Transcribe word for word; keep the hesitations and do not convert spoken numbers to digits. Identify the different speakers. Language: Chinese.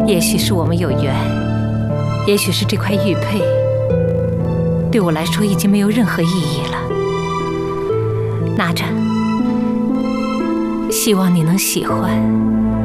Speaker 1: 也许是我们有缘，也许是这块玉佩对我来说已经没有任何意义了。拿着，希望你能喜欢。